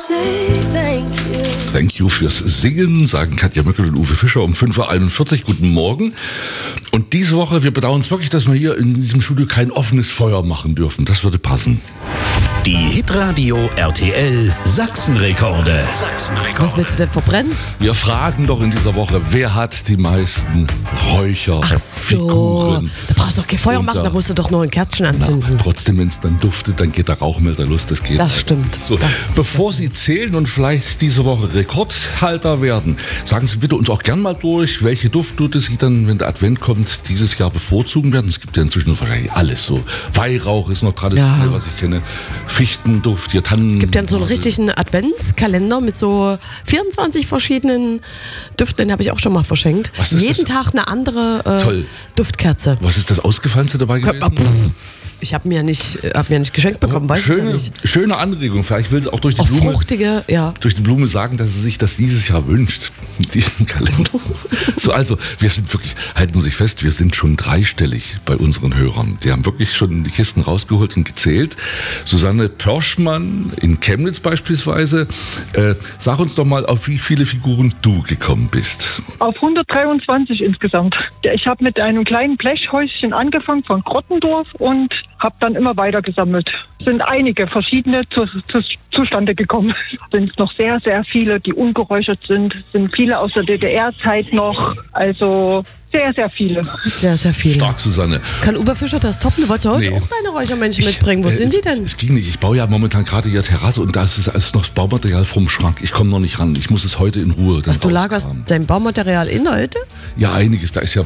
Thank you fürs Singen, sagen Katja Möckel und Uwe Fischer um 5.41 Uhr. Guten Morgen. Und diese Woche, wir bedauern es wirklich, dass wir hier in diesem Studio kein offenes Feuer machen dürfen. Das würde passen. Die Hitradio RTL Sachsenrekorde. Was willst du denn verbrennen? Wir fragen doch in dieser Woche, wer hat die meisten Räucherfiguren? Da brauchst du doch kein Feuer machen, da musst du doch nur ein Kerzchen anzünden. Trotzdem, wenn es dann duftet, dann geht der Rauchmelder los. Das geht. Das stimmt. So, bevor Sie zählen und vielleicht diese Woche Rekordhalter werden, sagen Sie bitte uns auch gern mal durch, welche Duftnote Sie dann, wenn der Advent kommt, dieses Jahr bevorzugen werden. Es gibt ja inzwischen wahrscheinlich alles so. Weihrauch ist noch traditionell, was ich kenne. Fichtenduft, hier Tannen. Es gibt ja so einen richtigen Adventskalender mit so 24 verschiedenen Düften, den habe ich auch schon mal verschenkt. Jeden Tag eine andere Duftkerze. Was ist das Ausgefallenste dabei gewesen? Ich habe mir nicht geschenkt bekommen, weiß ich ja nicht. Schöne Anregung. Vielleicht will sie auch durch die Blume, fruchtige, durch die Blume sagen, dass sie sich das dieses Jahr wünscht. Diesen Kalender. So, also, wir sind wirklich, halten Sie sich fest, wir sind schon dreistellig bei unseren Hörern. Die haben wirklich schon die Kisten rausgeholt und gezählt. Susanne Pörschmann in Chemnitz beispielsweise. Sag uns doch mal, auf wie viele Figuren du gekommen bist. Auf 123 insgesamt. Ich habe mit einem kleinen Blechhäuschen angefangen von Grottendorf und habe dann immer weiter gesammelt. Es sind einige verschiedene zustande gekommen. Es sind noch sehr, sehr viele, die ungeräuchert sind. Es sind viele aus der DDR-Zeit noch. Also sehr, sehr viele. Sehr, sehr viele. Stark, Susanne. Kann Uwe Fischer das toppen? Du wolltest heute auch deine Räuchermännchen mitbringen. Wo sind die denn? Es ging nicht. Ich baue ja momentan gerade hier Terrasse und da ist alles noch das Baumaterial vom Schrank. Ich komme noch nicht ran. Ich muss es heute in Ruhe dann du lagerst dein Baumaterial Inhalte? Ja, einiges. Da ist ja...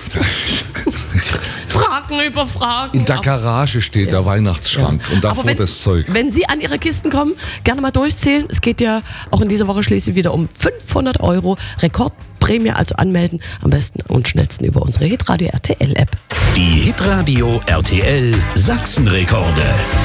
Fragen über Fragen. In der Garage steht der Weihnachtsschrank und davor das Zeug. Wenn Sie an Ihre Kisten kommen, gerne mal durchzählen. Es geht ja auch in dieser Woche schließlich wieder um 500 €. Rekordprämie, also anmelden. Am besten und schnellsten über unsere Hitradio RTL App. Die Hitradio RTL Sachsenrekorde.